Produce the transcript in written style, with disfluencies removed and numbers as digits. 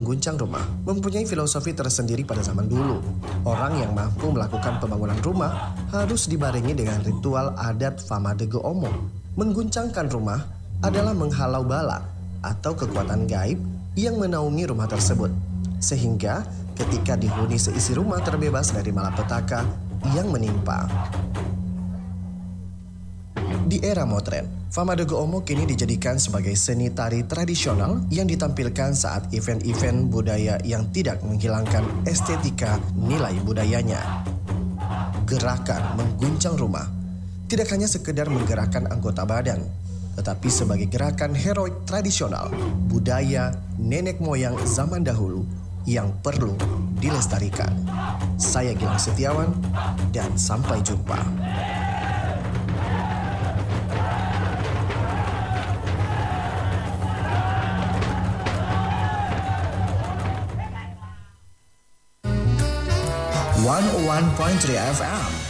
mengguncang rumah mempunyai filosofi tersendiri pada zaman dulu. Orang yang mampu melakukan pembangunan rumah harus dibarengi dengan ritual adat Famadege Omo. Mengguncangkan rumah adalah menghalau bala atau kekuatan gaib yang menaungi rumah tersebut. Sehingga ketika dihuni seisi rumah terbebas dari malapetaka yang menimpa. Di era modern, Famadege Omo kini dijadikan sebagai seni tari tradisional yang ditampilkan saat event-event budaya yang tidak menghilangkan estetika nilai budayanya. Gerakan mengguncang rumah tidak hanya sekedar menggerakkan anggota badan, tetapi sebagai gerakan heroik tradisional budaya nenek moyang zaman dahulu yang perlu dilestarikan. Saya Gilang Setiawan dan sampai jumpa. One 101.3 FM